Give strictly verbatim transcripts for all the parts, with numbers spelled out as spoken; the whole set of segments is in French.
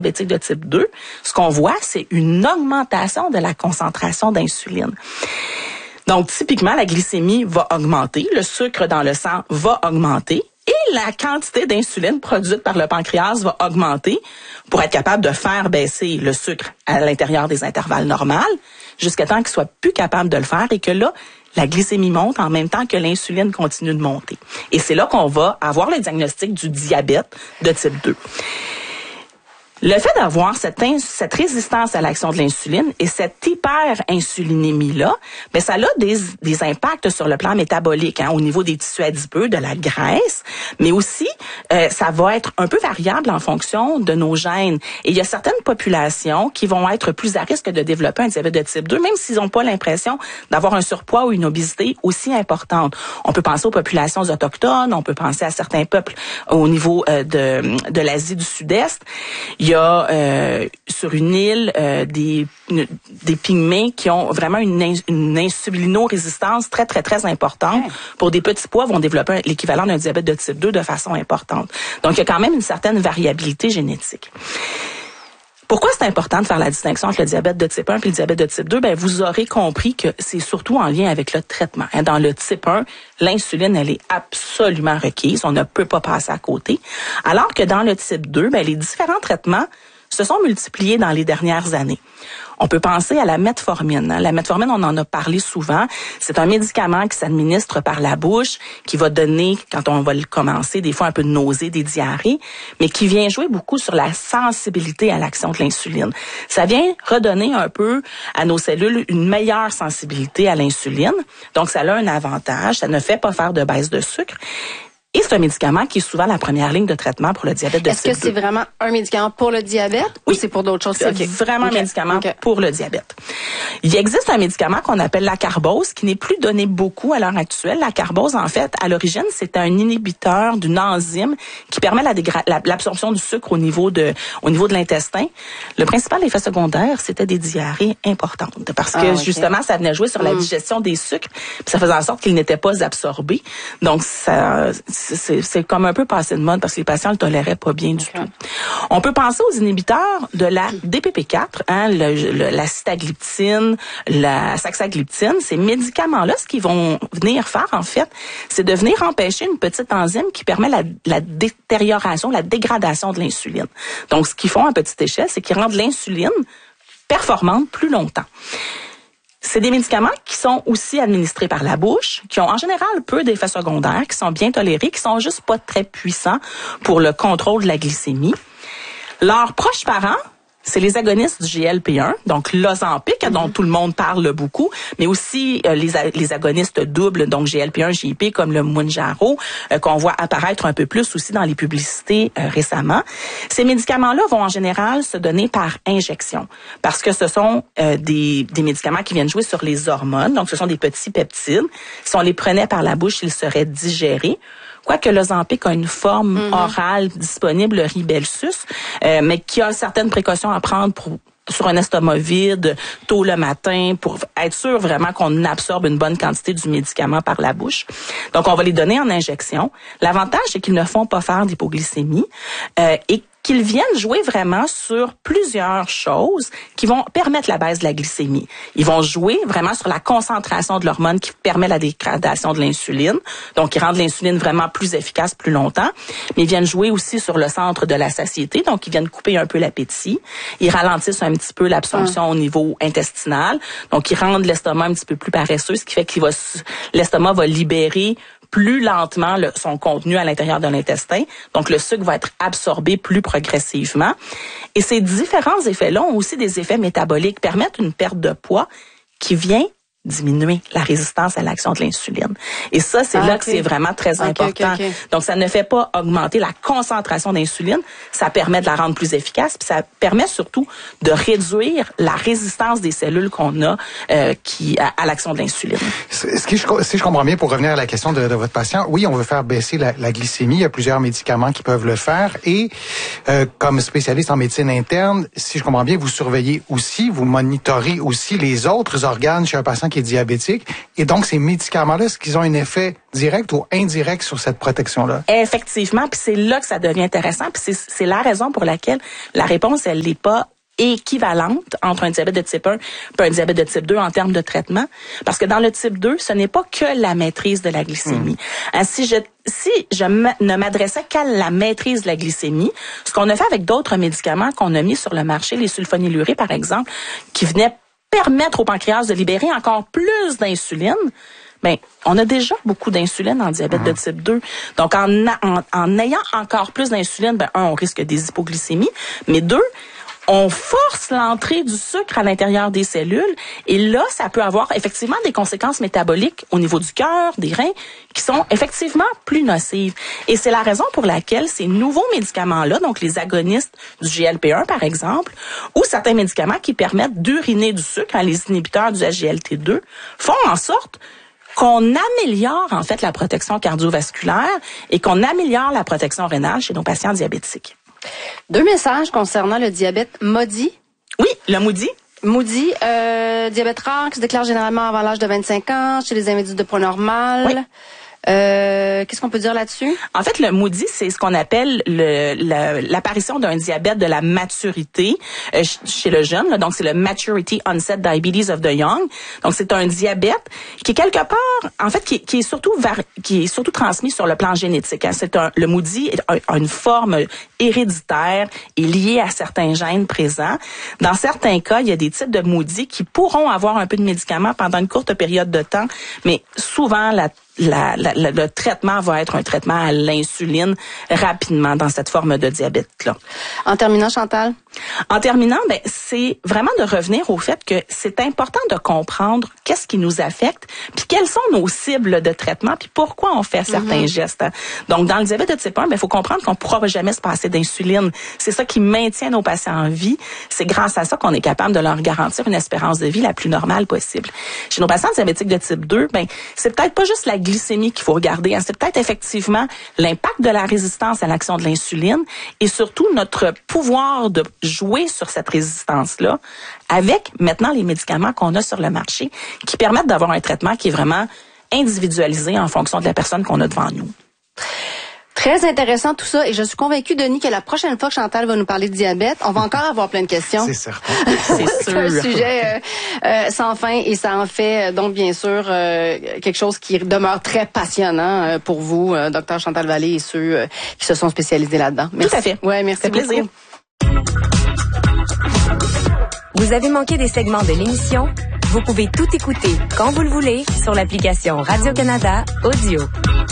diabétique de type deux, ce qu'on voit, c'est une augmentation de la concentration d'insuline. Donc, typiquement, la glycémie va augmenter, le sucre dans le sang va augmenter et la quantité d'insuline produite par le pancréas va augmenter pour être capable de faire baisser le sucre à l'intérieur des intervalles normaux jusqu'à temps qu'il soit plus capable de le faire et que là, la glycémie monte en même temps que l'insuline continue de monter. Et c'est là qu'on va avoir le diagnostic du diabète de type deux. Le fait d'avoir cette, ins- cette résistance à l'action de l'insuline et cette hyperinsulinémie-là, ben ça a des, des impacts sur le plan métabolique, hein, au niveau des tissus adipeux, de la graisse, mais aussi, euh, ça va être un peu variable en fonction de nos gènes. Et il y a certaines populations qui vont être plus à risque de développer un diabète de type deux, même s'ils n'ont pas l'impression d'avoir un surpoids ou une obésité aussi importante. On peut penser aux populations autochtones, on peut penser à certains peuples au niveau euh, de, de l'Asie du Sud-Est. Il y a euh, sur une île euh, des des pygmées qui ont vraiment une, ins- une insulino-résistance très, très, très importante. Ouais. Pour des petits poids, vont développer l'équivalent d'un diabète de type deux de façon importante. Donc, il y a quand même une certaine variabilité génétique. Pourquoi c'est important de faire la distinction entre le diabète de type un et le diabète de type deux? Ben, vous aurez compris que c'est surtout en lien avec le traitement. Dans le type un, l'insuline, elle est absolument requise. On ne peut pas passer à côté. Alors que dans le type deux, ben, les différents traitements se sont multipliés dans les dernières années. On peut penser à la metformine. La metformine, on en a parlé souvent. C'est un médicament qui s'administre par la bouche, qui va donner, quand on va le commencer, des fois un peu de nausée, des diarrhées, mais qui vient jouer beaucoup sur la sensibilité à l'action de l'insuline. Ça vient redonner un peu à nos cellules une meilleure sensibilité à l'insuline. Donc, ça a un avantage. Ça ne fait pas faire de baisse de sucre. Et c'est un médicament qui est souvent la première ligne de traitement pour le diabète de type deux. Est-ce que c'est vraiment un médicament pour le diabète oui. ou c'est pour d'autres choses? C'est okay. vraiment okay. un médicament okay. pour le diabète. Il existe un médicament qu'on appelle la carbose qui n'est plus donné beaucoup à l'heure actuelle. La carbose, en fait, à l'origine, c'est un inhibiteur d'une enzyme qui permet la dégra- la, l'absorption du sucre au niveau de, au niveau de l'intestin. Le principal effet secondaire, c'était des diarrhées importantes parce que ah, okay. justement, ça venait jouer sur mm. la digestion des sucres puis ça faisait en sorte qu'ils n'étaient pas absorbés. Donc, ça, c'est, c'est comme un peu passé de mode parce que les patients le toléraient pas bien du okay. tout. On peut penser aux inhibiteurs de la D P P quatre, hein, le, le, la sitagliptine, la saxagliptine. Ces médicaments-là, ce qu'ils vont venir faire, en fait, c'est de venir empêcher une petite enzyme qui permet la, la détérioration, la dégradation de l'insuline. Donc, ce qu'ils font à petite échelle, c'est qu'ils rendent l'insuline performante plus longtemps. C'est des médicaments qui sont aussi administrés par la bouche, qui ont en général peu d'effets secondaires, qui sont bien tolérés, qui sont juste pas très puissants pour le contrôle de la glycémie. Leurs proches parents, c'est les agonistes du G L P un, donc l'Ozempic, mm-hmm. dont tout le monde parle beaucoup, mais aussi euh, les, les agonistes doubles, donc G L P un, G I P, comme le Mounjaro, euh, qu'on voit apparaître un peu plus aussi dans les publicités euh, récemment. Ces médicaments-là vont en général se donner par injection, parce que ce sont euh, des, des médicaments qui viennent jouer sur les hormones, donc ce sont des petits peptides. Si on les prenait par la bouche, ils seraient digérés. Quoique l'Ozempic a une forme mm-hmm. orale disponible, le Rybelsus, euh, mais qui a certaines précautions à prendre pour sur un estomac vide, tôt le matin, pour être sûr vraiment qu'on absorbe une bonne quantité du médicament par la bouche. Donc, on va les donner en injection. L'avantage, c'est qu'ils ne font pas faire d'hypoglycémie euh, et qu'ils viennent jouer vraiment sur plusieurs choses qui vont permettre la baisse de la glycémie. Ils vont jouer vraiment sur la concentration de l'hormone qui permet la dégradation de l'insuline. Donc, ils rendent l'insuline vraiment plus efficace plus longtemps. Mais ils viennent jouer aussi sur le centre de la satiété. Donc, ils viennent couper un peu l'appétit. Ils ralentissent un petit peu l'absorption mmh. au niveau intestinal. Donc, ils rendent l'estomac un petit peu plus paresseux, ce qui fait qu'il va, l'estomac va libérer plus lentement le, son contenu à l'intérieur de l'intestin. Donc, le sucre va être absorbé plus progressivement. Et ces différents effets-là ont aussi des effets métaboliques, permettent une perte de poids qui vient diminuer la résistance à l'action de l'insuline. Et ça, c'est ah, là okay. que c'est vraiment très okay, important. Okay, okay. Donc, ça ne fait pas augmenter la concentration d'insuline, ça permet de la rendre plus efficace, puis ça permet surtout de réduire la résistance des cellules qu'on a euh, qui à, à l'action de l'insuline. Ce qui, si je comprends bien, pour revenir à la question de, de votre patient, oui, on veut faire baisser la, la glycémie. Il y a plusieurs médicaments qui peuvent le faire. Et euh, comme spécialiste en médecine interne, si je comprends bien, vous surveillez aussi, vous monitorez aussi les autres organes chez un patient qui est diabétique. Et donc, ces médicaments-là, est-ce qu'ils ont un effet direct ou indirect sur cette protection-là? Effectivement, puis c'est là que ça devient intéressant, puis c'est, c'est la raison pour laquelle la réponse, elle n'est pas équivalente entre un diabète de type un et un diabète de type deux en termes de traitement. Parce que dans le type deux, ce n'est pas que la maîtrise de la glycémie. Mmh. Hein, si je, si je m- ne m'adressais qu'à la maîtrise de la glycémie, ce qu'on a fait avec d'autres médicaments qu'on a mis sur le marché, les sulfonylurées par exemple, qui venaient permettre au pancréas de libérer encore plus d'insuline, ben, on a déjà beaucoup d'insuline en diabète mmh. de type deux. Donc, en, en, en ayant encore plus d'insuline, ben, un, on risque des hypoglycémies, mais deux, on force l'entrée du sucre à l'intérieur des cellules et là, ça peut avoir effectivement des conséquences métaboliques au niveau du cœur, des reins, qui sont effectivement plus nocives. Et c'est la raison pour laquelle ces nouveaux médicaments-là, donc les agonistes du G L P un par exemple, ou certains médicaments qui permettent d'uriner du sucre, hein, les inhibiteurs du S G L T deux, font en sorte qu'on améliore en fait la protection cardiovasculaire et qu'on améliore la protection rénale chez nos patients diabétiques. Deux messages concernant le diabète maudit. Oui, le maudit. Maudit, euh, diabète rare qui se déclare généralement avant l'âge de vingt-cinq ans chez les individus de poids normal. Oui. Euh, qu'est-ce qu'on peut dire là-dessus? En fait, le maudit, c'est ce qu'on appelle le, le, l'apparition d'un diabète de la maturité euh, chez le jeune. Là. Donc, c'est le Maturity Onset Diabetes of the Young. Donc, c'est un diabète qui est quelque part, en fait, qui, qui est surtout vari, qui est surtout transmis sur le plan génétique. Hein. C'est un, le maudit est un, une forme héréditaire et liée à certains gènes présents. Dans certains cas, il y a des types de maudits qui pourront avoir un peu de médicaments pendant une courte période de temps, mais souvent la La, la, la, le traitement va être un traitement à l'insuline rapidement dans cette forme de diabète-là. En terminant, Chantal? En terminant, ben, c'est vraiment de revenir au fait que c'est important de comprendre qu'est-ce qui nous affecte, puis quelles sont nos cibles de traitement, puis pourquoi on fait certains mm-hmm. gestes. Donc, dans le diabète de type un, ben, il faut comprendre qu'on ne pourra jamais se passer d'insuline. C'est ça qui maintient nos patients en vie. C'est grâce à ça qu'on est capable de leur garantir une espérance de vie la plus normale possible. Chez nos patients diabétiques de type deux, ben, c'est peut-être pas juste la glycémie qu'il faut regarder. Hein. C'est peut-être effectivement l'impact de la résistance à l'action de l'insuline et surtout notre pouvoir de jouer sur cette résistance-là avec maintenant les médicaments qu'on a sur le marché qui permettent d'avoir un traitement qui est vraiment individualisé en fonction de la personne qu'on a devant nous. Très intéressant tout ça et je suis convaincue, Denis, que la prochaine fois que Chantal va nous parler de diabète, on va encore avoir plein de questions. C'est certain. C'est sûr. C'est un sujet euh, euh, sans fin et ça en fait donc bien sûr euh, quelque chose qui demeure très passionnant euh, pour vous, euh, docteur Chantal Vallée et ceux euh, qui se sont spécialisés là-dedans. Merci. Tout à fait. Ouais, merci. C'est plaisir. Vous avez manqué des segments de l'émission? Vous pouvez tout écouter quand vous le voulez sur l'application Radio-Canada Audio.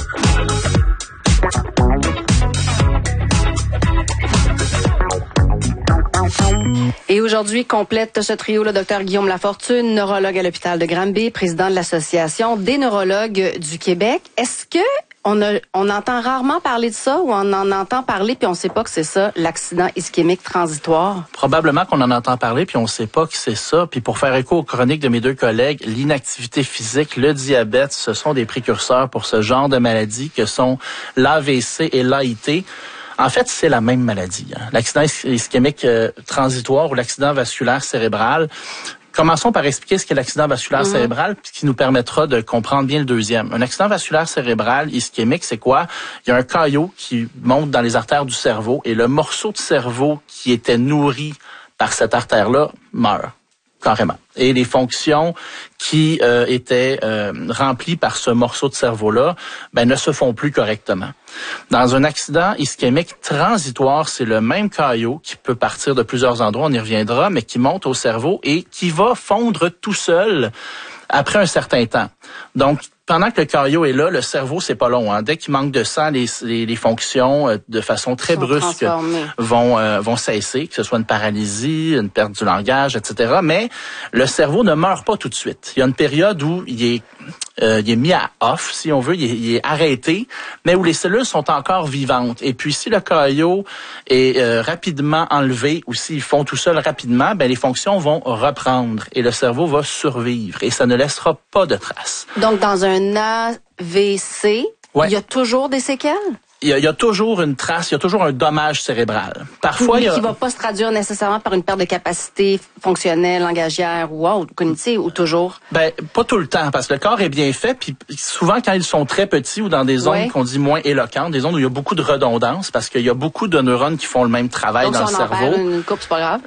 Et aujourd'hui, complète ce trio le docteur Guillaume Lafortune, neurologue à l'hôpital de Granby, président de l'Association des neurologues du Québec. Est-ce que on, a, on entend rarement parler de ça ou on en entend parler puis on sait pas que c'est ça, l'accident ischémique transitoire? Probablement qu'on en entend parler puis on sait pas que c'est ça. Puis pour faire écho aux chroniques de mes deux collègues, l'inactivité physique, le diabète, ce sont des précurseurs pour ce genre de maladies que sont l'A V C et l'A I T. En fait, c'est la même maladie. Hein. L'accident ischémique euh, transitoire ou l'accident vasculaire cérébral. Commençons par expliquer ce qu'est l'accident vasculaire mm-hmm. cérébral, puis qui nous permettra de comprendre bien le deuxième. Un accident vasculaire cérébral ischémique, c'est quoi? Il y a un caillot qui monte dans les artères du cerveau et le morceau de cerveau qui était nourri par cette artère-là meurt. Carrément. Et les fonctions qui euh, étaient euh, remplies par ce morceau de cerveau-là ben, ne se font plus correctement. Dans un accident ischémique transitoire, c'est le même caillot qui peut partir de plusieurs endroits, on y reviendra, mais qui monte au cerveau et qui va fondre tout seul après un certain temps. Donc, pendant que le caillot est là, le cerveau, c'est pas long. Hein. Dès qu'il manque de sang, les, les, les fonctions, euh, de façon très brusque, vont euh, vont cesser, que ce soit une paralysie, une perte du langage, et cetera. Mais le cerveau ne meurt pas tout de suite. Il y a une période où il est euh, il est mis à off, si on veut, il est, il est arrêté, mais où les cellules sont encore vivantes. Et puis, si le caillot est euh, rapidement enlevé ou s'ils font tout seul rapidement, ben les fonctions vont reprendre et le cerveau va survivre et ça ne laissera pas de traces. Donc, dans un A V C, ouais. il y a toujours des séquelles? il y, a, il y a toujours une trace, il y a toujours un dommage cérébral. Parfois, oui, il y a... qui va pas se traduire nécessairement par une perte de capacité fonctionnelle, langagière ou autre, cognitive, ou toujours? Ben, pas tout le temps, parce que le corps est bien fait, puis souvent quand ils sont très petits ou dans des zones ouais. qu'on dit moins éloquentes, des zones où il y a beaucoup de redondance, parce qu'il y a beaucoup de neurones qui font le même travail Donc, dans si le on cerveau. en perd une coupe, c'est pas grave.